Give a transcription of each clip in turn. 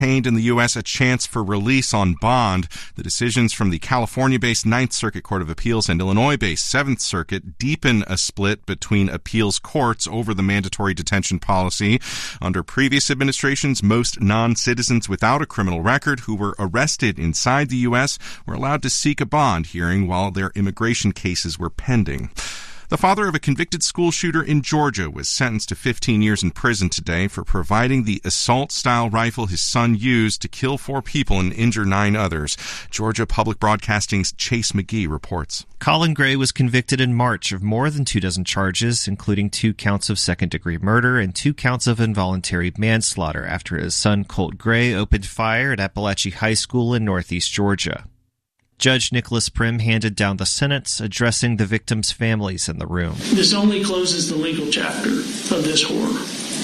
detained in the U.S. a chance for release on bond. The decisions from the California-based Ninth Circuit Court of Appeals and Illinois-based Seventh Circuit deepen a split between appeals courts over the mandatory detention policy. Under previous administrations, most non-citizens without a criminal record who were arrested inside the U.S. were allowed to seek a bond hearing while their immigration cases were pending. The father of a convicted school shooter in Georgia was sentenced to 15 years in prison today for providing the assault-style rifle his son used to kill 4 people and injure 9 others. Georgia Public Broadcasting's Chase McGee reports. Colin Gray was convicted in March of more than 24 charges, including 2 counts of second-degree murder and 2 counts of involuntary manslaughter after his son Colt Gray opened fire at Appalachia High School in northeast Georgia. Judge Nicholas Prim handed down the sentence, addressing the victims' families in the room. This only closes the legal chapter of this horror.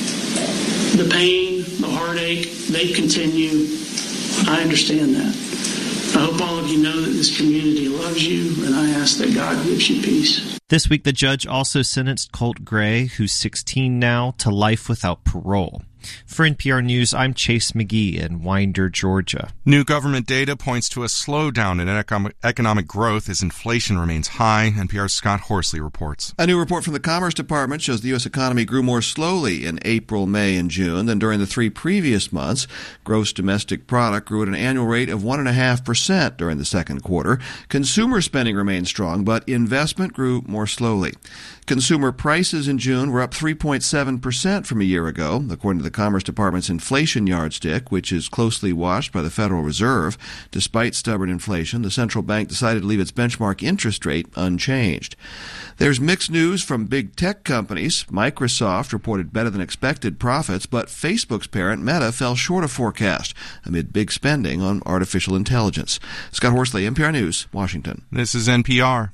The pain, the heartache, they continue. I understand that. I hope all of you know that this community loves you, and I ask that God gives you peace. This week, the judge also sentenced Colt Gray, who's 16 now, to life without parole. For NPR News, I'm Chase McGee in Winder, Georgia. New government data points to a slowdown in economic growth as inflation remains high. NPR's Scott Horsley reports. A new report from the Commerce Department shows the U.S. economy grew more slowly in April, May, and June than during the 3 previous months. Gross domestic product grew at an annual rate of 1.5% during the second quarter. Consumer spending remained strong, but investment grew more slowly. Consumer prices in June were up 3.7% from a year ago, according to the Commerce Department's inflation yardstick, which is closely watched by the Federal Reserve. Despite stubborn inflation, the central bank decided to leave its benchmark interest rate unchanged. There's mixed news from big tech companies. Microsoft reported better than expected profits, but Facebook's parent, Meta, fell short of forecast amid big spending on artificial intelligence. Scott Horsley, NPR News, Washington. This is NPR.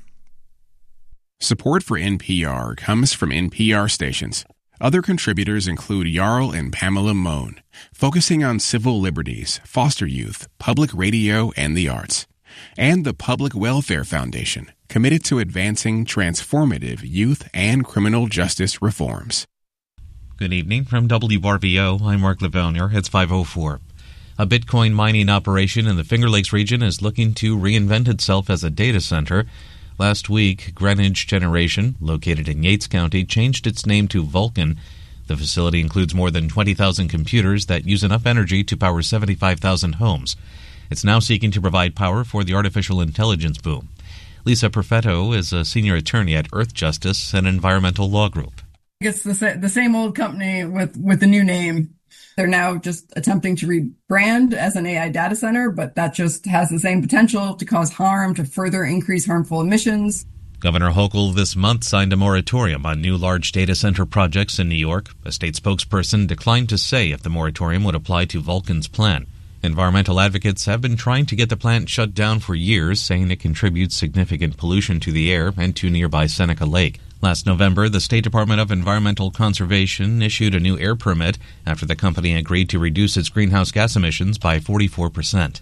Support for NPR comes from NPR stations. Other contributors include Jarl and Pamela Mohn, focusing on civil liberties, foster youth, public radio, and the arts. And the Public Welfare Foundation, committed to advancing transformative youth and criminal justice reforms. Good evening from WRVO. I'm Mark Lavelnier. It's 5:04. A Bitcoin mining operation in the Finger Lakes region is looking to reinvent itself as a data center. Last week, Greenwich Generation, located in Yates County, changed its name to Vulcan. The facility includes more than 20,000 computers that use enough energy to power 75,000 homes. It's now seeking to provide power for the artificial intelligence boom. Lisa Perfetto is a senior attorney at Earth Justice, an environmental law group. It's the same old company with the new name. They're now just attempting to rebrand as an AI data center, but that just has the same potential to cause harm, to further increase harmful emissions. Governor Hochul this month signed a moratorium on new large data center projects in New York. A state spokesperson declined to say if the moratorium would apply to Vulcan's plan. Environmental advocates have been trying to get the plant shut down for years, saying it contributes significant pollution to the air and to nearby Seneca Lake. Last November, the State Department of Environmental Conservation issued a new air permit after the company agreed to reduce its greenhouse gas emissions by 44%.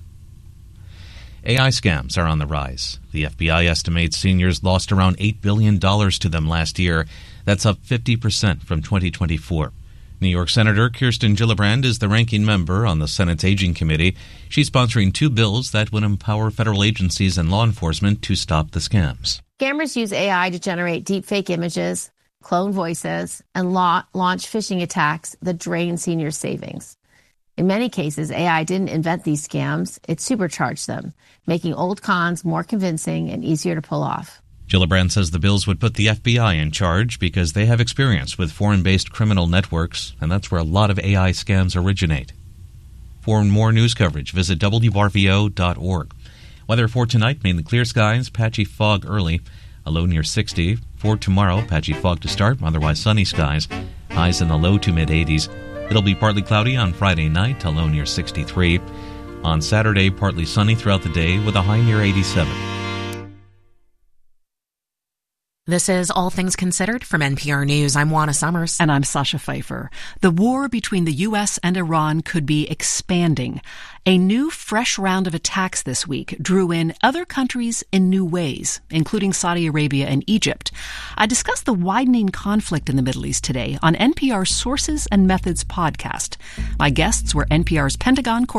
AI scams are on the rise. The FBI estimates seniors lost around $8 billion to them last year. That's up 50% from 2024. New York Senator Kirsten Gillibrand is the ranking member on the Senate's Aging Committee. She's sponsoring 2 bills that would empower federal agencies and law enforcement to stop the scams. Scammers use AI to generate deepfake images, clone voices, and launch phishing attacks that drain seniors' savings. In many cases, AI didn't invent these scams, it supercharged them, making old cons more convincing and easier to pull off. Gillibrand says the bills would put the FBI in charge because they have experience with foreign-based criminal networks, and that's where a lot of AI scams originate. For more news coverage, visit WRVO.org. Weather for tonight, mainly clear skies, patchy fog early, a low near 60. For tomorrow, patchy fog to start, otherwise sunny skies, highs in the low to mid-80s. It'll be partly cloudy on Friday night, a low near 63. On Saturday, partly sunny throughout the day with a high near 87. This is All Things Considered from NPR News. I'm Juana Summers. And I'm Sasha Pfeiffer. The war between the U.S. and Iran could be expanding. A new, fresh round of attacks this week drew in other countries in new ways, including Saudi Arabia and Egypt. I discussed the widening conflict in the Middle East today on NPR's Sources and Methods podcast. My guests were NPR's Pentagon correspondent